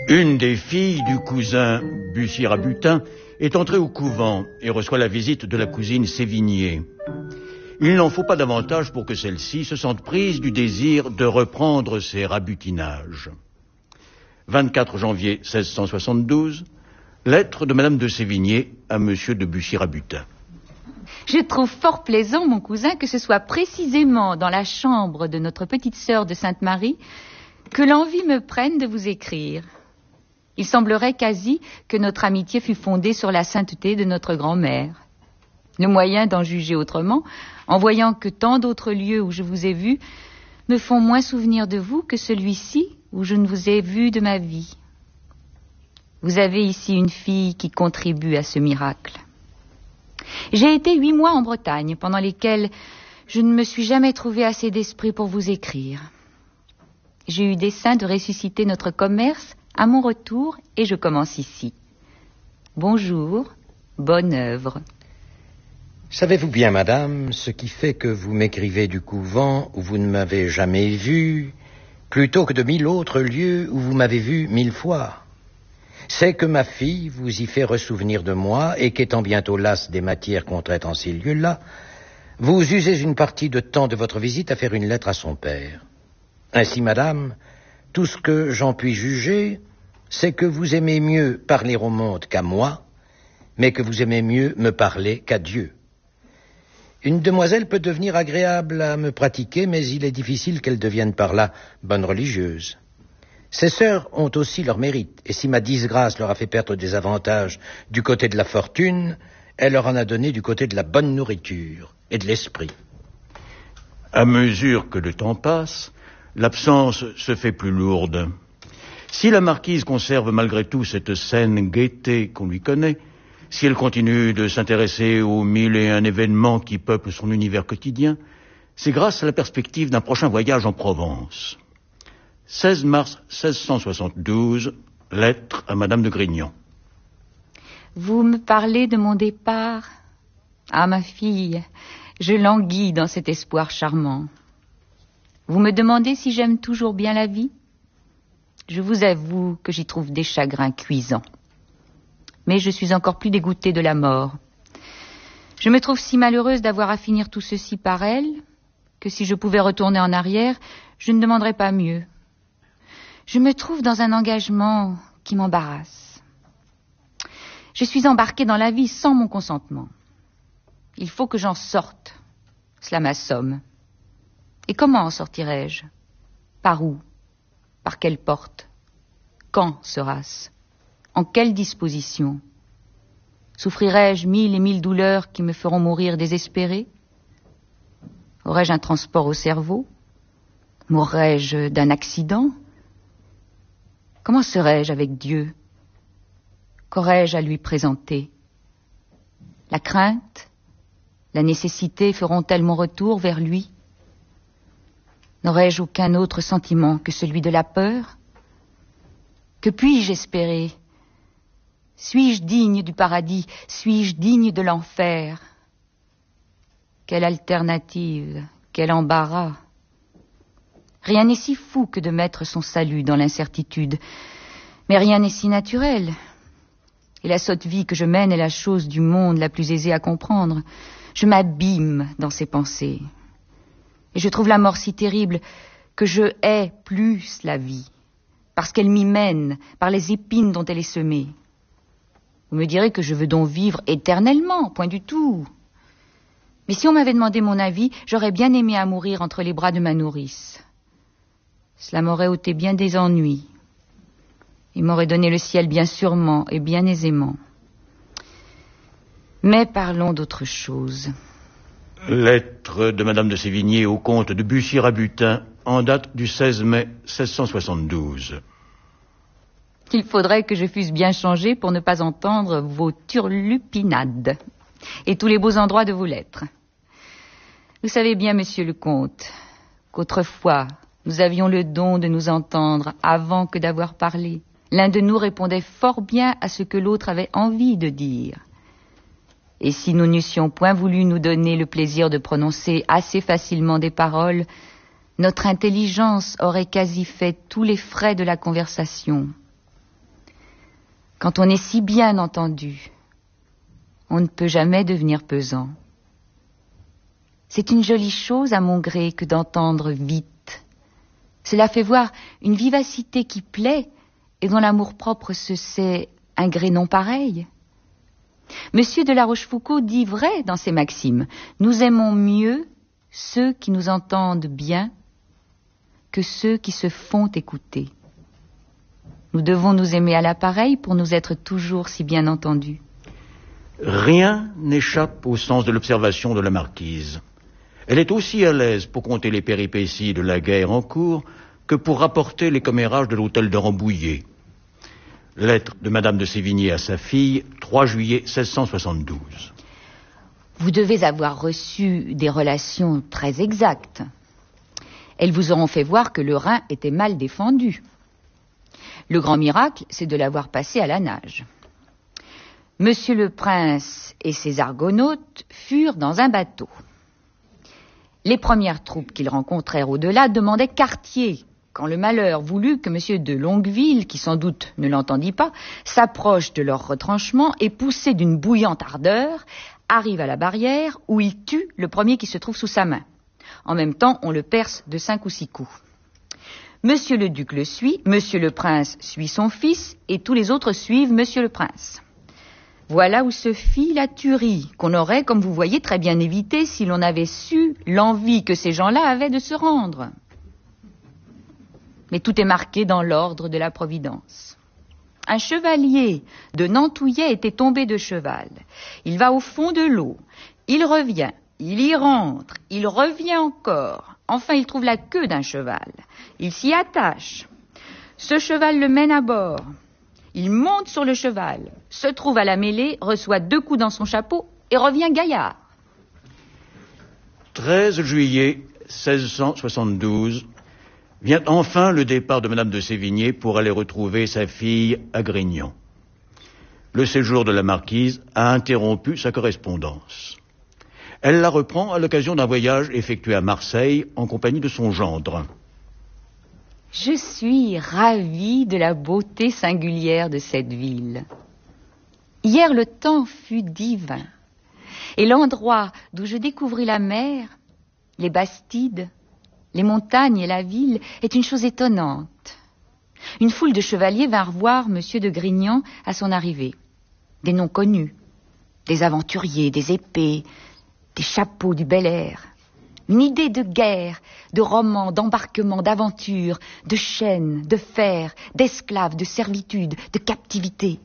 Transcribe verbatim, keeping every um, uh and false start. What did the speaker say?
Une des filles du cousin Bussy-Rabutin est entrée au couvent et reçoit la visite de la cousine Sévigné. Il n'en faut pas davantage pour que celle-ci se sente prise du désir de reprendre ses rabutinages. vingt-quatre janvier seize cent soixante-douze, lettre de Madame de Sévigné à Monsieur de Bussy-Rabutin. Je trouve fort plaisant, mon cousin, que ce soit précisément dans la chambre de notre petite sœur de Sainte-Marie que l'envie me prenne de vous écrire. Il semblerait quasi que notre amitié fût fondée sur la sainteté de notre grand-mère. Le moyen d'en juger autrement, en voyant que tant d'autres lieux où je vous ai vu me font moins souvenir de vous que celui-ci où je ne vous ai vu de ma vie. Vous avez ici une fille qui contribue à ce miracle. J'ai été huit mois en Bretagne, pendant lesquels je ne me suis jamais trouvé assez d'esprit pour vous écrire. J'ai eu dessein de ressusciter notre commerce à mon retour et je commence ici. Bonjour, bonne œuvre. Savez-vous bien, madame, ce qui fait que vous m'écrivez du couvent où vous ne m'avez jamais vu, plutôt que de mille autres lieux où vous m'avez vu mille fois? C'est que ma fille vous y fait ressouvenir de moi et qu'étant bientôt lasse des matières qu'on traite en ces lieux-là, vous usez une partie de temps de votre visite à faire une lettre à son père. Ainsi, madame, tout ce que j'en puis juger, c'est que vous aimez mieux parler au monde qu'à moi, mais que vous aimez mieux me parler qu'à Dieu. Une demoiselle peut devenir agréable à me pratiquer, mais il est difficile qu'elle devienne par là bonne religieuse. Ces sœurs ont aussi leur mérite, et si ma disgrâce leur a fait perdre des avantages du côté de la fortune, elle leur en a donné du côté de la bonne nourriture et de l'esprit. À mesure que le temps passe, l'absence se fait plus lourde. Si la marquise conserve malgré tout cette saine gaieté qu'on lui connaît, si elle continue de s'intéresser aux mille et un événements qui peuplent son univers quotidien, c'est grâce à la perspective d'un prochain voyage en Provence. seize mars seize cent soixante-douze, lettre à Madame de Grignan. Vous me parlez de mon départ. Ah, ma fille, je languis dans cet espoir charmant. Vous me demandez si j'aime toujours bien la vie? Je vous avoue que j'y trouve des chagrins cuisants. Mais je suis encore plus dégoûtée de la mort. Je me trouve si malheureuse d'avoir à finir tout ceci par elle, que si je pouvais retourner en arrière, je ne demanderais pas mieux. Je me trouve dans un engagement qui m'embarrasse. Je suis embarquée dans la vie sans mon consentement. Il faut que j'en sorte. Cela m'assomme. Et comment en sortirai-je? Par où? Par quelle porte? Quand sera-ce? En quelle disposition? Souffrirai-je mille et mille douleurs qui me feront mourir désespérée? Aurais-je un transport au cerveau? Mourrais-je d'un accident? Comment serais-je avec Dieu? Qu'aurais-je à lui présenter? La crainte, la nécessité feront-elles mon retour vers lui? N'aurais-je aucun autre sentiment que celui de la peur? Que puis-je espérer? Suis-je digne du paradis? Suis-je digne de l'enfer? Quelle alternative? Quel embarras? Rien n'est si fou que de mettre son salut dans l'incertitude, mais rien n'est si naturel. Et la sotte vie que je mène est la chose du monde la plus aisée à comprendre. Je m'abîme dans ces pensées. Et je trouve la mort si terrible que je hais plus la vie, parce qu'elle m'y mène, par les épines dont elle est semée. Vous me direz que je veux donc vivre éternellement, point du tout. Mais si on m'avait demandé mon avis, j'aurais bien aimé à mourir entre les bras de ma nourrice. Cela m'aurait ôté bien des ennuis. Il m'aurait donné le ciel bien sûrement et bien aisément. Mais parlons d'autre chose. Lettre de Madame de Sévigné au comte de Bussy-Rabutin en date du seize mai seize cent soixante-douze. Il faudrait que je fusse bien changée pour ne pas entendre vos turlupinades et tous les beaux endroits de vos lettres. Vous savez bien, monsieur le comte, qu'autrefois, nous avions le don de nous entendre avant que d'avoir parlé. L'un de nous répondait fort bien à ce que l'autre avait envie de dire. Et si nous n'eussions point voulu nous donner le plaisir de prononcer assez facilement des paroles, notre intelligence aurait quasi fait tous les frais de la conversation. Quand on est si bien entendu, on ne peut jamais devenir pesant. C'est une jolie chose à mon gré que d'entendre vite. Cela fait voir une vivacité qui plaît et dont l'amour-propre se sait un gré non pareil. Monsieur de La Rochefoucauld dit vrai dans ses maximes. Nous aimons mieux ceux qui nous entendent bien que ceux qui se font écouter. Nous devons nous aimer à l'appareil pour nous être toujours si bien entendus. Rien n'échappe au sens de l'observation de la marquise. Elle est aussi à l'aise pour conter les péripéties de la guerre en cours que pour rapporter les commérages de l'hôtel de Rambouillet. Lettre de Madame de Sévigné à sa fille, trois juillet seize cent soixante-douze. Vous devez avoir reçu des relations très exactes. Elles vous auront fait voir que le Rhin était mal défendu. Le grand miracle, c'est de l'avoir passé à la nage. Monsieur le Prince et ses argonautes furent dans un bateau. Les premières troupes qu'ils rencontrèrent au-delà demandaient quartier, quand le malheur voulut que monsieur de Longueville, qui sans doute ne l'entendit pas, s'approche de leur retranchement et, poussé d'une bouillante ardeur, arrive à la barrière où il tue le premier qui se trouve sous sa main. En même temps, on le perce de cinq ou six coups. Monsieur le duc le suit, monsieur le prince suit son fils, et tous les autres suivent monsieur le prince. Voilà où se fit la tuerie, qu'on aurait, comme vous voyez, très bien évitée si l'on avait su l'envie que ces gens-là avaient de se rendre. Mais tout est marqué dans l'ordre de la Providence. Un chevalier de Nantouillet était tombé de cheval. Il va au fond de l'eau, il revient, il y rentre, il revient encore. Enfin, il trouve la queue d'un cheval. Il s'y attache. Ce cheval le mène à bord. Il monte sur le cheval, se trouve à la mêlée, reçoit deux coups dans son chapeau et revient gaillard. treize juillet seize cent soixante-douze, vient enfin le départ de Madame de Sévigné pour aller retrouver sa fille à Grignan. Le séjour de la marquise a interrompu sa correspondance. Elle la reprend à l'occasion d'un voyage effectué à Marseille en compagnie de son gendre. Je suis ravie de la beauté singulière de cette ville. Hier, le temps fut divin, et l'endroit d'où je découvris la mer, les Bastides, les montagnes et la ville est une chose étonnante. Une foule de chevaliers vinrent voir monsieur de Grignan à son arrivée. Des noms connus, des aventuriers, des épées, des chapeaux du bel air. Une idée de guerre, de romans, d'embarquement, d'aventure, de chaînes, de fer, d'esclaves, de servitude, de captivité.